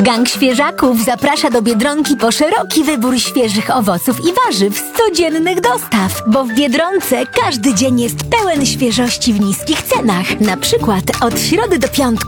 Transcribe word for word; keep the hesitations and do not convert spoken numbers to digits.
Gang Świeżaków zaprasza do Biedronki po szeroki wybór świeżych owoców i warzyw z codziennych dostaw, bo w Biedronce każdy dzień jest pełen świeżości w niskich cenach. Na przykład od środy do piątku